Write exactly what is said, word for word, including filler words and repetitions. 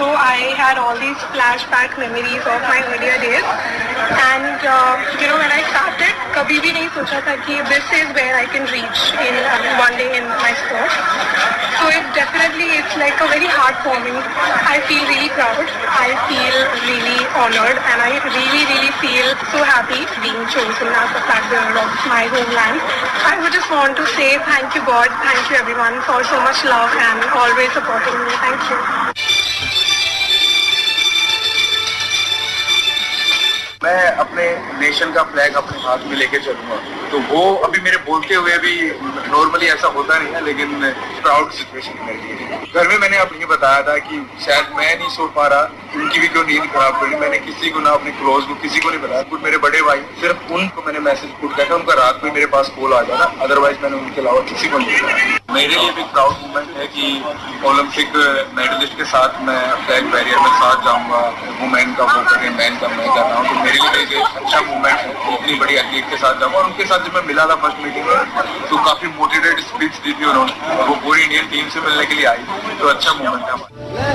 So I had all these flashback memories of my earlier days, and uh, you know when I started, कभी भी नहीं सोचा था कि this is where I can reach in uh, one day in my sport. So it definitely it's like a very heartwarming. I feel really proud. I feel really honored, and I really really feel so happy being chosen as the flag bearer of my homeland. I would just want to say thank you God, thank you everyone for so much love and always supporting me. Thank you. मैं अपने nation का flag अपने हाथ में लेके चलूंगा, तो वो अभी मेरे बोलते हुए भी नॉर्मली ऐसा होता नहीं है, लेकिन प्राउड सिचुएशन है मेरे लिए। घर में मैंने अपनी बताया था कि शायद मैं नहीं सो पा रहा, उनकी भी क्यों नींद खराब करी। मैंने किसी को ना अपने क्लोज को किसी को नहीं बताया, कुछ मेरे बड़े भाई सिर्फ उनको मैंने मैसेज पुट किया था, उनका रात में मेरे पास कॉल आ जाना, अदरवाइज मैंने उनके अलावा किसी को नहीं बताया। मेरे लिए भी प्राउड मोमेंट है कि ओलंपिक मेडलिस्ट के साथ मैं फ्लैग बैरियर में साथ जाऊंगा। वुमेन का वो करें, मैन का मैं कर रहा हूँ, तो मेरे लिए एक अच्छा मूवमेंट है। इतनी बड़ी एथलीट के साथ जाऊंगा, और उनके साथ जब मैं मिला था फर्स्ट मीटिंग में, तो काफी मोटिवेटेड स्पीच दी थी उन्होंने, और वो पूरी इंडियन टीम से मिलने के लिए आई, तो अच्छा मूवमेंट था।